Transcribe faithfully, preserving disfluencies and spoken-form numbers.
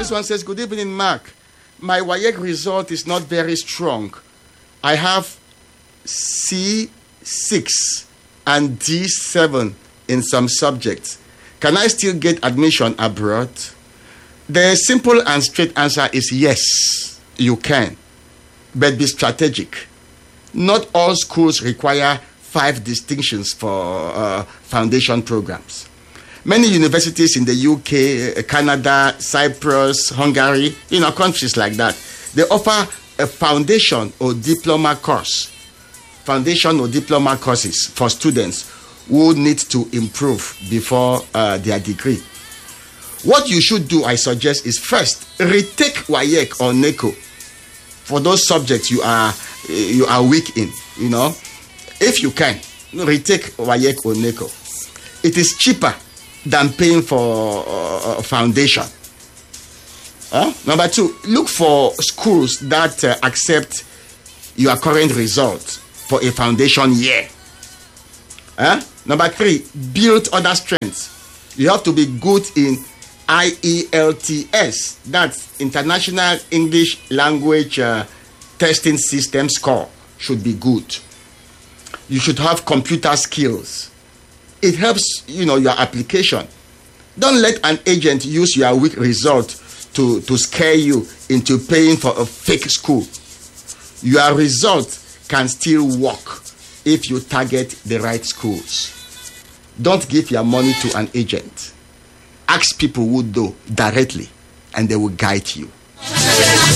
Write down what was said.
This one says, good evening, Mark. My WAEC result is not very strong. I have C six and D seven in some subjects. Can I still get admission abroad? The simple and straight answer is yes, you can. But be strategic. Not all schools require five distinctions for uh, foundation programs. Many universities in the U K, Canada, Cyprus, Hungary, you know, countries like that, they offer a foundation or diploma course. Foundation or diploma courses for students who need to improve before uh, their degree. What you should do, I suggest, is first retake WAEC or NECO for those subjects you are you are weak in. You know, if you can retake WAEC or NECO, it is cheaper than paying for uh, foundation. Huh? Number two, look for schools that uh, accept your current results for a foundation year. Huh? Number three, build other strengths. You have to be good in I E L T S, that's International English Language uh, Testing System score, should be good. You should have computer skills. It helps, you know, your application. Don't let an agent use your weak result to, to scare you into paying for a fake school. Your result can still work if you target the right schools. Don't give your money to an agent. Ask people who do directly, and they will guide you.